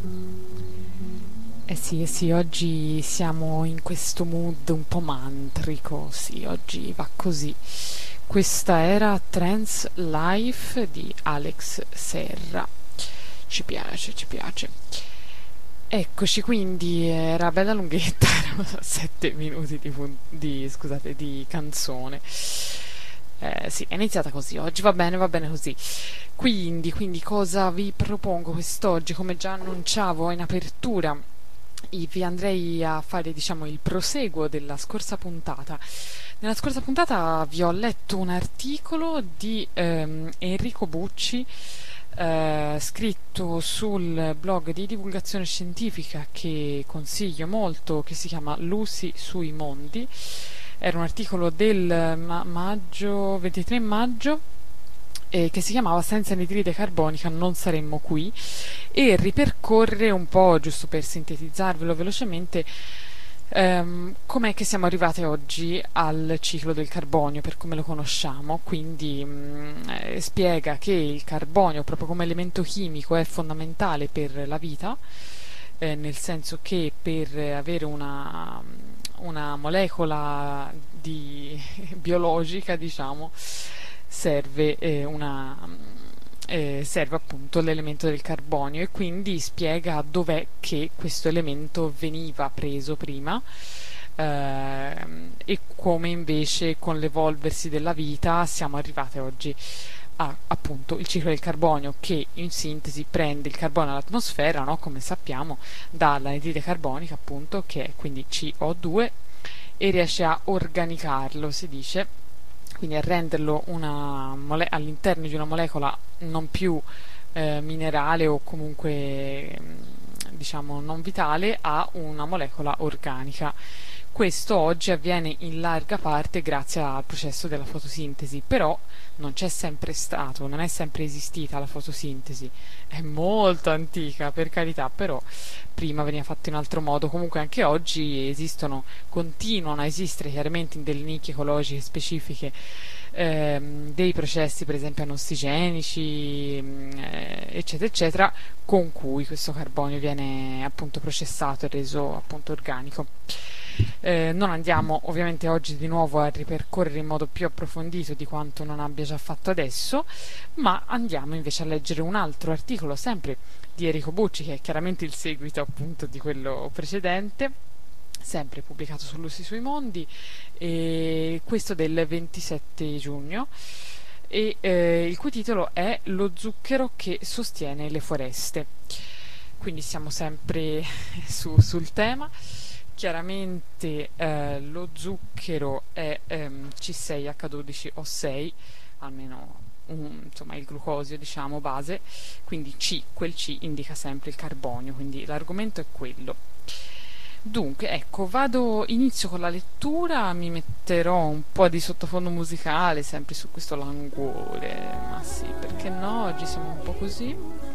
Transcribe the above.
Eh sì, oggi siamo in questo mood un po' mantrico, sì, oggi va così. Questa era Trance Life di Alex Serra. Ci piace, ci piace. Eccoci, quindi era bella lunghetta, erano 7 minuti scusate, di canzone. Sì, è iniziata così, oggi va bene così. Quindi cosa vi propongo quest'oggi? Come già annunciavo in apertura, vi andrei a fare, diciamo, il proseguo della scorsa puntata. Nella scorsa puntata vi ho letto un articolo di Enrico Bucci, scritto sul blog di divulgazione scientifica che consiglio molto, che si chiama Lucy sui mondi. Era un articolo del 23 maggio, che si chiamava Senza anidride carbonica non saremmo qui, e ripercorre un po', giusto per sintetizzarvelo velocemente, com'è che siamo arrivati oggi al ciclo del carbonio per come lo conosciamo. Quindi spiega che il carbonio, proprio come elemento chimico, è fondamentale per la vita, nel senso che per avere una molecola biologica, diciamo, serve serve appunto l'elemento del carbonio, e quindi spiega dov'è che questo elemento veniva preso prima, e come invece con l'evolversi della vita siamo arrivati oggi a appunto il ciclo del carbonio, che in sintesi prende il carbonio dall'atmosfera, no? Come sappiamo, dall'anidride carbonica, appunto, che è quindi CO2, e riesce a organicarlo, si dice, quindi a renderlo all'interno di una molecola non più minerale, o comunque diciamo non vitale, a una molecola organica. Questo oggi avviene in larga parte grazie al processo della fotosintesi, però non c'è sempre stato, non è sempre esistita la fotosintesi, è molto antica, per carità, però prima veniva fatto in altro modo. Comunque anche oggi continuano a esistere chiaramente in delle nicchie ecologiche specifiche, dei processi per esempio anossigenici, eccetera eccetera, con cui questo carbonio viene appunto processato e reso appunto organico. Non andiamo ovviamente oggi di nuovo a ripercorrere in modo più approfondito di quanto non abbia già fatto adesso, ma andiamo invece a leggere un altro articolo, sempre di Enrico Bucci, che è chiaramente il seguito appunto di quello precedente, sempre pubblicato su Lucy sui Mondi, e questo del 27 giugno, e il cui titolo è Lo zucchero che sostiene le foreste. Quindi siamo sempre sul tema. Chiaramente lo zucchero è C6H12O6, almeno insomma il glucosio, diciamo, base, quindi quel C indica sempre il carbonio, quindi l'argomento è quello. Dunque, ecco, inizio con la lettura, mi metterò un po' di sottofondo musicale, sempre su questo languore, ma sì, perché no, oggi siamo un po' così.